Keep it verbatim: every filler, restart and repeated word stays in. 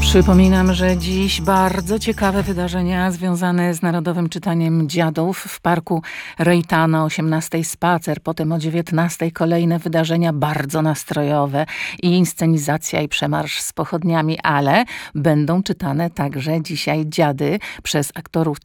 Przypominam, że dziś bardzo ciekawe wydarzenia związane z Narodowym Czytaniem Dziadów w Parku Rejtana o osiemnastej spacer, potem o dziewiętnastej kolejne wydarzenia bardzo nastrojowe i inscenizacja i przemarsz z pochodniami, ale będą czytane także dzisiaj dziady przez aktorów